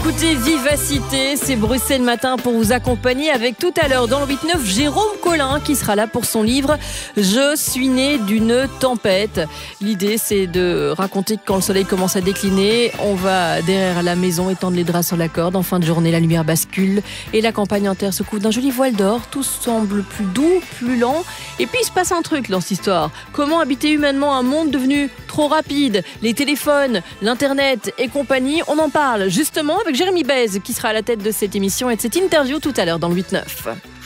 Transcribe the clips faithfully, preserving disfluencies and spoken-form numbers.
Écoutez Vivacité, c'est Bruxelles Matin pour vous accompagner avec tout à l'heure dans le huit neuf Jérôme Collin qui sera là pour son livre « Je suis né d'une tempête ». L'idée c'est de raconter que quand le soleil commence à décliner, on va derrière la maison étendre les draps sur la corde. En fin de journée, la lumière bascule et la campagne entière se couvre d'un joli voile d'or. Tout semble plus doux, plus lent. Et puis il se passe un truc dans cette histoire. Comment habiter humainement un monde devenu trop rapide? Les téléphones, l'internet et compagnie, on en parle justement avec Jérémy Bèze qui sera à la tête de cette émission et de cette interview tout à l'heure dans le huit neuf.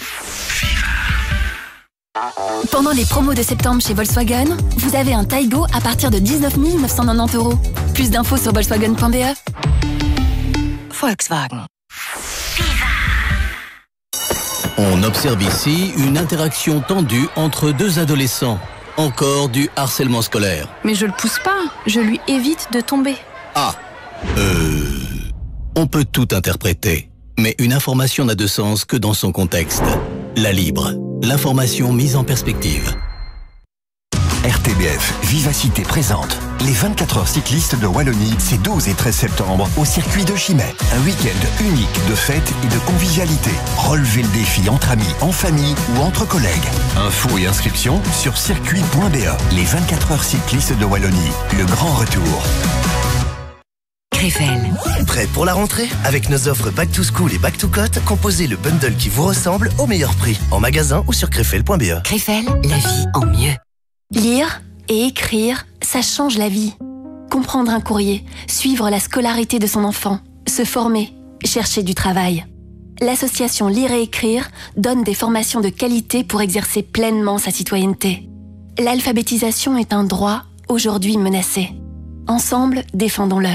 Pendant les promos de septembre chez Volkswagen, vous avez un Taigo à partir de dix-neuf mille neuf cent quatre-vingt-dix euros. Plus d'infos sur volkswagen point b e. Volkswagen. On observe ici une interaction tendue entre deux adolescents. Encore du harcèlement scolaire. Mais je le pousse pas, je lui évite de tomber. Ah, euh... on peut tout interpréter. Mais une information n'a de sens que dans son contexte. La Libre, l'information mise en perspective. R T B F Vivacité présente les vingt-quatre heures cyclistes de Wallonie, c'est douze et treize septembre au circuit de Chimay. Un week-end unique de fêtes et de convivialité. Relevez le défi entre amis, en famille ou entre collègues. Infos et inscriptions sur circuit point b e. Les vingt-quatre heures cyclistes de Wallonie, le grand retour. Krefel. Prêt pour la rentrée? Avec nos offres Back to School et Back to Cote, composez le bundle qui vous ressemble au meilleur prix. En magasin ou sur krefel point b e. Krefel, la vie en mieux. Lire et écrire, ça change la vie. Comprendre un courrier, suivre la scolarité de son enfant, se former, chercher du travail. L'association Lire et Écrire donne des formations de qualité pour exercer pleinement sa citoyenneté. L'alphabétisation est un droit aujourd'hui menacé. Ensemble, défendons-le.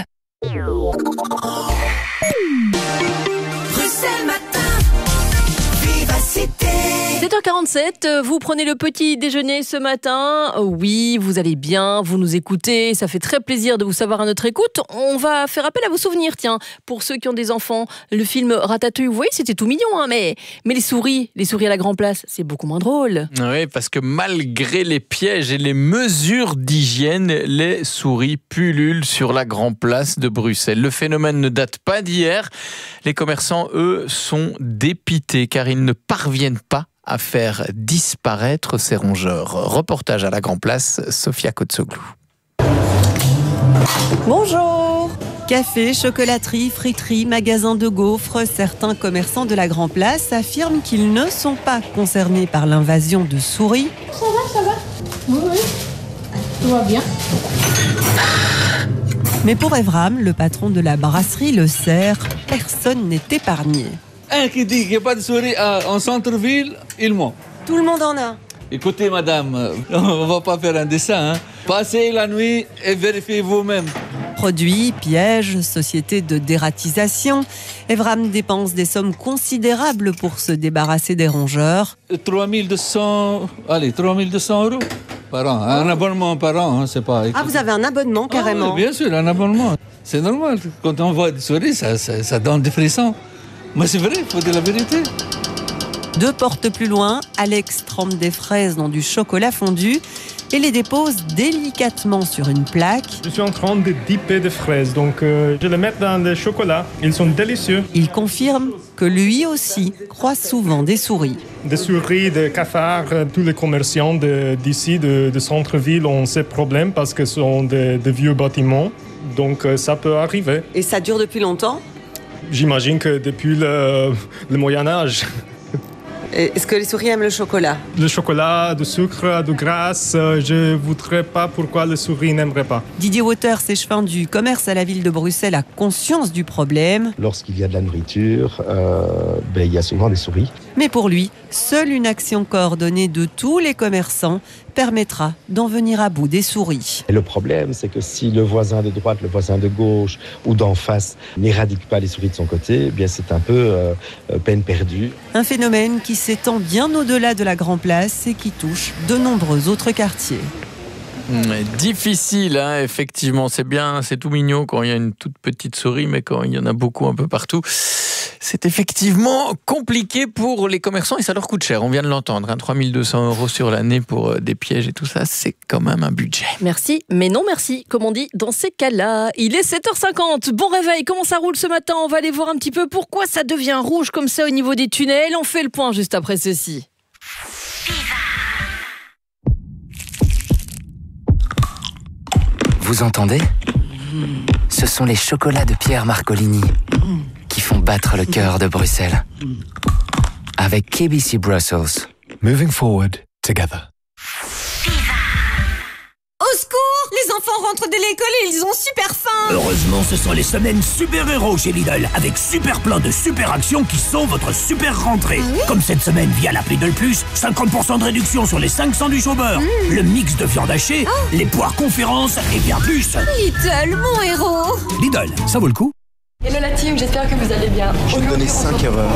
Bruxelles Matin, Vivacité. sept heures quarante-sept, vous prenez le petit déjeuner ce matin. Oui, vous allez bien, vous nous écoutez, ça fait très plaisir de vous savoir à notre écoute. On va faire appel à vos souvenirs, tiens, pour ceux qui ont des enfants. Le film Ratatouille, vous voyez, c'était tout mignon, hein, mais, mais les souris, les souris à la Grand Place, c'est beaucoup moins drôle. Oui, parce que malgré les pièges et les mesures d'hygiène, les souris pullulent sur la Grand Place de Bruxelles. Le phénomène ne date pas d'hier. Les commerçants, eux, sont dépités car ils ne parviennent pas à faire disparaître ces rongeurs. Reportage à la Grand Place, Sophia Kotsoglou. Bonjour. Café, chocolaterie, friterie, magasin de gaufres, certains commerçants de la Grand Place affirment qu'ils ne sont pas concernés par l'invasion de souris. Ça va, ça va. Oui, oui. Tout va bien. Mais pour Evram, le patron de la brasserie Le Cerf, personne n'est épargné. Un qui dit qu'il n'y a pas de souris en centre-ville, il ment. Tout le monde en a. Écoutez, madame, on ne va pas faire un dessin. Hein. Passez la nuit et vérifiez vous-même. Produits, pièges, société de dératisation. Evram dépense des sommes considérables pour se débarrasser des rongeurs. trois mille deux cents, allez, trois mille deux cents euros par an. Un abonnement par an, hein, c'est pas... Ah, vous avez un abonnement carrément? Ah, oui, bien sûr, un abonnement. C'est normal. Quand on voit des souris, ça, ça, ça donne des frissons. Mais c'est vrai, il faut dire la vérité. Deux portes plus loin, Alex trempe des fraises dans du chocolat fondu et les dépose délicatement sur une plaque. Je suis en train de dipper des fraises, donc euh, je les mets dans le chocolat. Ils sont délicieux. Il confirme que lui aussi croise souvent des souris. Des souris, des cafards, tous les commerçants de, d'ici, de, de centre-ville ont ces problèmes parce que ce sont des, des vieux bâtiments, donc euh, ça peut arriver. Et ça dure depuis longtemps? J'imagine que depuis le, le Moyen-Âge. Est-ce que les souris aiment le chocolat? Le chocolat, du sucre, de graisse, je ne voudrais pas pourquoi les souris n'aimeraient pas. Didier Waters, échevin du commerce à la ville de Bruxelles, a conscience du problème. Lorsqu'il y a de la nourriture, euh, ben, il y a souvent des souris. Mais pour lui, seule une action coordonnée de tous les commerçants permettra d'en venir à bout des souris. Et le problème, c'est que si le voisin de droite, le voisin de gauche ou d'en face n'éradique pas les souris de son côté, eh bien c'est un peu euh, peine perdue. Un phénomène qui s'étend bien au-delà de la Grand Place et qui touche de nombreux autres quartiers. Difficile, hein, effectivement. C'est bien, c'est tout mignon quand il y a une toute petite souris, mais quand il y en a beaucoup un peu partout, C'est effectivement compliqué pour les commerçants et ça leur coûte cher. On vient de l'entendre, hein, trois mille deux cents euros sur l'année pour euh, des pièges et tout ça, c'est quand même un budget. Merci, mais non merci, comme on dit dans ces cas-là. Il est sept heures cinquante, bon réveil, comment ça roule ce matin? On va aller voir un petit peu pourquoi ça devient rouge comme ça au niveau des tunnels. On fait le point juste après ceci. Vous entendez ? Ce sont les chocolats de Pierre Marcolini qui font battre le cœur de Bruxelles. Avec K B C Brussels. Moving forward together. Au secours! Les enfants rentrent de l'école et ils ont super faim! Heureusement, ce sont les semaines super-héros chez Lidl, avec super plein de super actions qui sont votre super rentrée. Ah oui? Comme cette semaine via l'appli Lidl Plus, cinquante pour cent de réduction sur les cinq sandwichs au beurre, mmh. le mix de viande hachée, oh. les poires conférences et bien plus. Lidl, mon héros! Lidl, ça vaut le coup. Hello la team, j'espère que vous allez bien. Je vais donner cinq erreurs.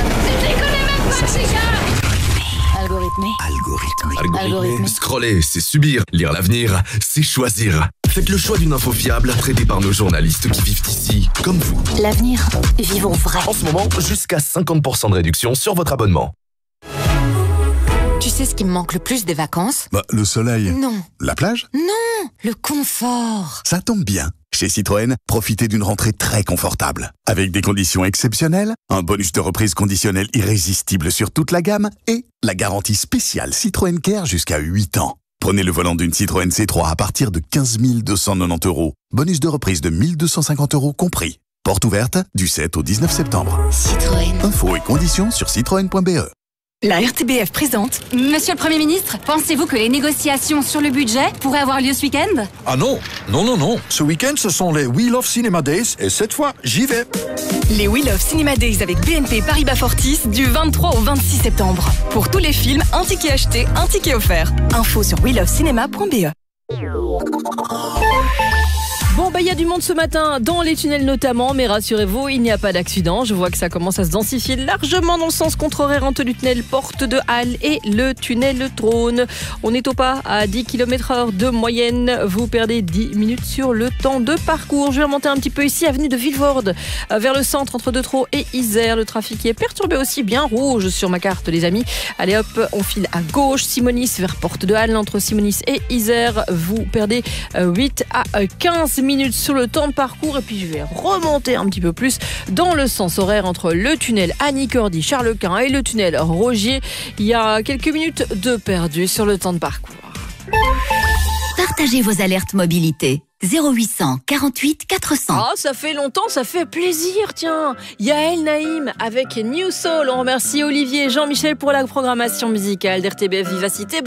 Algorithmé. Algorithmé. Algorithmé. Scroller, c'est subir. Lire l'avenir, c'est choisir. Faites le choix d'une info fiable, traitée par nos journalistes qui vivent ici, comme vous. L'avenir, vivons vrai. En ce moment, jusqu'à cinquante pour cent de réduction sur votre abonnement. Tu sais ce qui me manque le plus des vacances? Bah, le soleil. Non. La plage? Non, le confort. Ça tombe bien. Chez Citroën, profitez d'une rentrée très confortable. Avec des conditions exceptionnelles, un bonus de reprise conditionnel irrésistible sur toute la gamme et la garantie spéciale Citroën Care jusqu'à huit ans. Prenez le volant d'une Citroën C trois à partir de quinze mille deux cent quatre-vingt-dix euros. Bonus de reprise de mille deux cent cinquante euros compris. Porte ouverte du sept au dix-neuf septembre. Citroën. Infos et conditions sur citroën point b e. La R T B F présente. Monsieur le Premier ministre, pensez-vous que les négociations sur le budget pourraient avoir lieu ce week-end? Ah non, non, non, non. Ce week-end, ce sont les We Love Cinema Days et cette fois, j'y vais. Les We Love Cinema Days avec B N P Paribas Fortis du vingt-trois au vingt-six septembre. Pour tous les films, un ticket acheté, un ticket offert. Info sur we love cinema point b e. Bon, bah, il y a du monde ce matin, dans les tunnels notamment, mais rassurez-vous, il n'y a pas d'accident. Je vois que ça commence à se densifier largement dans le sens contre-horaire entre le tunnel Porte de Halle et le tunnel Trône. On est au pas à dix kilomètres heure de moyenne. Vous perdez dix minutes sur le temps de parcours. Je vais remonter un petit peu ici, avenue de Villevorde, vers le centre entre Deutraux et Isère. Le trafic est perturbé aussi, bien rouge sur ma carte, les amis. Allez hop, on file à gauche, Simonis vers Porte de Halle. Entre Simonis et Isère, vous perdez huit à quinze minutes sur le temps de parcours. Et puis je vais remonter un petit peu plus dans le sens horaire entre le tunnel Annie Cordy Charles Quint et le tunnel Rogier. Il y a quelques minutes de perdu sur le temps de parcours. Partagez vos alertes mobilité. zéro huit cent quarante-huit quatre cents. Ah, ça fait longtemps, ça fait plaisir, tiens. Yael Naïm avec New Soul. On remercie Olivier et Jean-Michel pour la programmation musicale d'R T B F Vivacité.